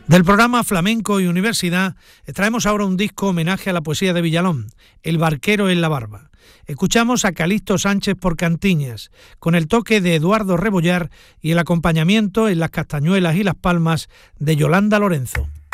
Del programa Flamenco y Universidad traemos ahora un disco homenaje a la poesía de Villalón, El barquero en la barba. Escuchamos a Calixto Sánchez por Cantiñas, con el toque de Eduardo Rebollar y el acompañamiento en las castañuelas y las palmas de Yolanda Lorenzo.